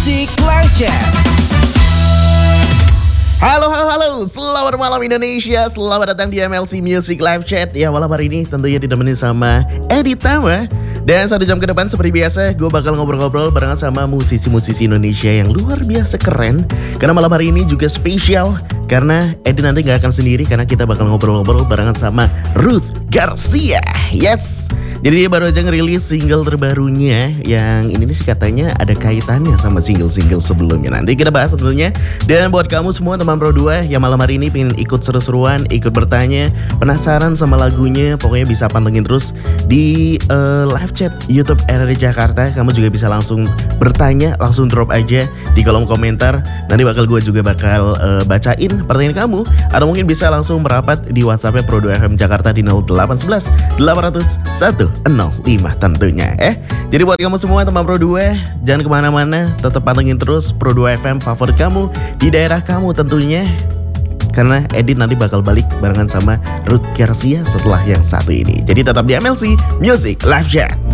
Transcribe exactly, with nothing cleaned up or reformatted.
Music Live Chat. Halo, halo, halo, selamat malam Indonesia, selamat datang di M L C Music Live Chat. Ya, malam hari ini tentunya ditemenin sama Edi Tama. Dan satu jam ke depan seperti biasa, gue bakal ngobrol-ngobrol barengan sama musisi-musisi Indonesia yang luar biasa keren. Karena malam hari ini juga spesial, karena Edi nanti gak akan sendiri, karena kita bakal ngobrol-ngobrol barengan sama Ruth Garcia. Yes! Jadi dia baru aja ngerilis single terbarunya, yang ini nih sih katanya ada kaitannya sama single-single sebelumnya. Nanti kita bahas tentunya. Dan buat kamu semua teman Pro dua yang malam hari ini pengen ikut seru-seruan, ikut bertanya, penasaran sama lagunya, pokoknya bisa pantengin terus di uh, live chat YouTube R R D Jakarta. Kamu juga bisa langsung bertanya, langsung drop aja di kolom komentar. Nanti bakal gue juga bakal uh, bacain pertanyaan kamu, atau mungkin bisa langsung merapat di WhatsAppnya Pro dua F M Jakarta di nol delapan satu satu delapan nol satu nol lima tentunya. Eh, jadi buat kamu semua teman Pro dua, jangan kemana-mana, tetap pantengin terus Pro dua F M favorit kamu di daerah kamu tentunya. Karena Edit nanti bakal balik barengan sama Ruth Garcia setelah yang satu ini. Jadi tetap di M L C Music Live Chat.